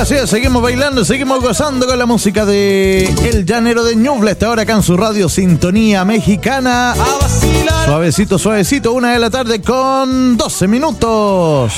Así es, seguimos bailando, seguimos gozando con la música de El Llanero de Ñuble. Hasta ahora acá en su radio Sintonía Mexicana. Suavecito, suavecito, 1 de la tarde con 12 minutos.